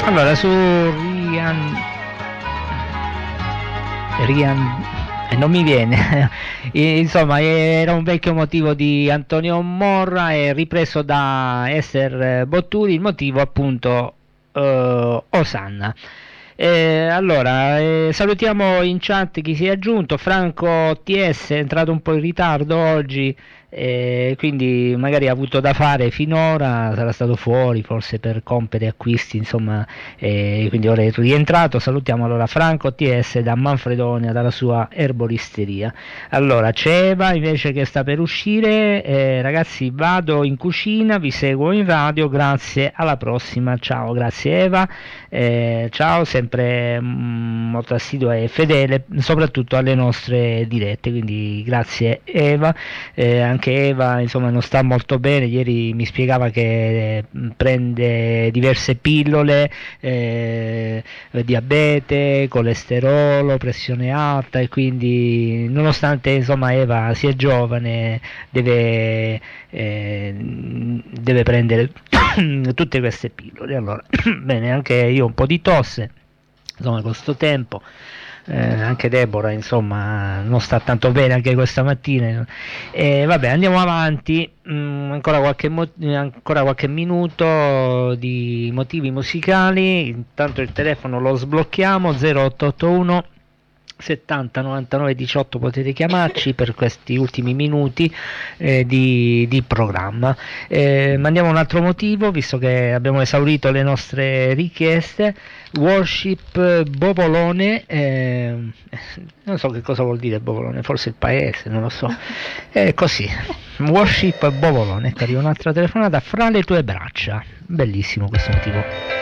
Allora, su Rian non mi viene. Insomma, era un vecchio motivo di Antonio Morra, è ripreso da Esther Botturi, il motivo appunto Osanna. Allora, salutiamo in chat chi si è aggiunto. Franco TS è entrato un po' in ritardo oggi, quindi magari ha avuto da fare finora, sarà stato fuori forse per compiere acquisti, insomma, quindi ora è rientrato. Salutiamo allora Franco TS da Manfredonia, dalla sua erboristeria. Allora c'è Eva invece che sta per uscire. Ragazzi, vado in cucina, vi seguo in radio, grazie, alla prossima, ciao. Grazie Eva. Ciao, sempre molto assidua e fedele soprattutto alle nostre dirette, quindi grazie Eva. Anche Eva insomma non sta molto bene, ieri mi spiegava che prende diverse pillole, diabete, colesterolo, pressione alta, e quindi nonostante insomma Eva sia giovane deve prendere tutte queste pillole. Allora bene, anche io un po' di tosse, insomma, con sto tempo. Anche Deborah insomma non sta tanto bene anche questa mattina. Vabbè, andiamo avanti. Ancora qualche minuto di motivi musicali. Intanto il telefono lo sblocchiamo, 0881 70 99 18, potete chiamarci per questi ultimi minuti di programma. Mandiamo un altro motivo, visto che abbiamo esaurito le nostre richieste. Worship Bovolone, non so che cosa vuol dire Bovolone, forse il paese, non lo so, così. Worship Bovolone, ecco, arriva un'altra telefonata. Fra le tue braccia, bellissimo questo motivo.